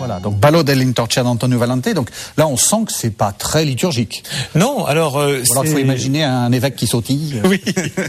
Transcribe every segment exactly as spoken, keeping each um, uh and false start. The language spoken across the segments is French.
Voilà, donc Ballo dell'Intorcia d'Antonio Valente. Donc là, on sent que c'est pas très liturgique. Non, alors... Euh, Ou alors il faut imaginer un évêque qui sautille. Oui,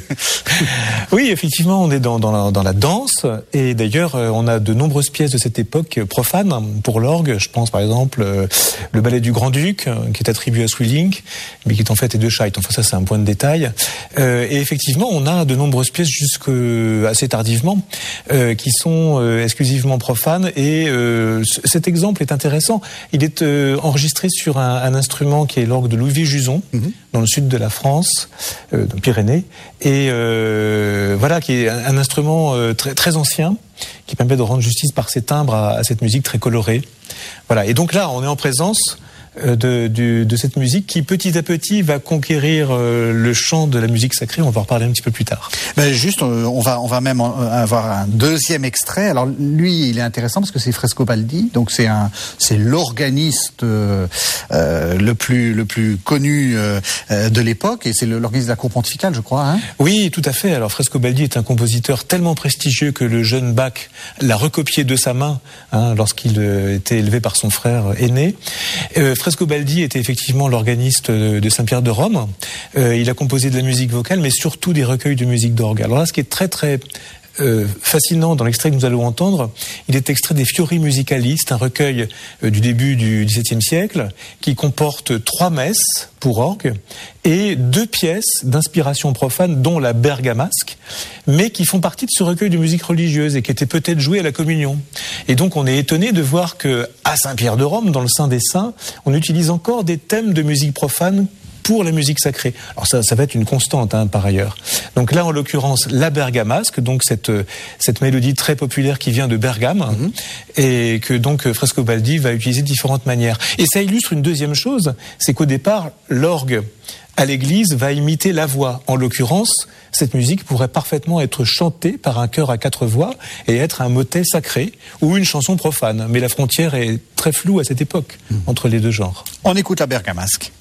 oui, effectivement, on est dans, dans, la, dans la danse. Et d'ailleurs, on a de nombreuses pièces de cette époque profanes pour l'orgue. Je pense par exemple euh, le ballet du Grand-Duc, qui est attribué à Sweelinck, mais qui est en fait est de Scheidt. Enfin, ça, c'est un point de détail. Euh, et effectivement, on a de nombreuses pièces jusque assez tardivement euh, qui sont euh, exclusivement profanes. Et euh, cet exemple est intéressant. Il est euh, enregistré sur un, un instrument qui est l'orgue de Louis-Juson, mm-hmm. dans le sud de la France, euh, dans les Pyrénées, et euh, voilà, qui est un, un instrument euh, très, très ancien, qui permet de rendre justice par ses timbres à, à cette musique très colorée. Voilà. Et donc là, on est en présence De, de, de cette musique qui petit à petit va conquérir euh, le champ de la musique sacrée. On va en reparler un petit peu plus tard. Ben juste, on va, on va même avoir un deuxième extrait. Alors lui, il est intéressant parce que c'est Frescobaldi, donc c'est un, c'est l'organiste euh, euh, le plus, le plus connu euh, de l'époque, et c'est l'organiste de la cour pontificale, je crois. Hein oui, tout à fait. Alors Frescobaldi est un compositeur tellement prestigieux que le jeune Bach l'a recopié de sa main hein, lorsqu'il euh, était élevé par son frère aîné. Euh, Frescobaldi était effectivement l'organiste de Saint-Pierre de Rome. Euh, il a composé de la musique vocale, mais surtout des recueils de musique d'orgue. Alors là, ce qui est très très euh, fascinant dans l'extrait que nous allons entendre, il est extrait des Fiori Musicalis, un recueil euh, du début du dix-septième siècle, qui comporte trois messes pour orgue et deux pièces d'inspiration profane, dont la Bergamasque, mais qui font partie de ce recueil de musique religieuse et qui étaient peut-être jouées à la communion. Et donc on est étonné de voir que à Saint-Pierre de Rome, dans le Saint des Saints, on utilise encore des thèmes de musique profane pour la musique sacrée. Alors ça, ça va être une constante hein, par ailleurs. Donc là, en l'occurrence, la Bergamasque, donc cette cette mélodie très populaire qui vient de Bergame, mm-hmm. et que donc Frescobaldi va utiliser de différentes manières. Et ça illustre une deuxième chose, c'est qu'au départ, l'orgue à l'église va imiter la voix. En l'occurrence, cette musique pourrait parfaitement être chantée par un chœur à quatre voix et être un motet sacré ou une chanson profane. Mais la frontière est très floue à cette époque mm. entre les deux genres. On écoute la Bergamasque.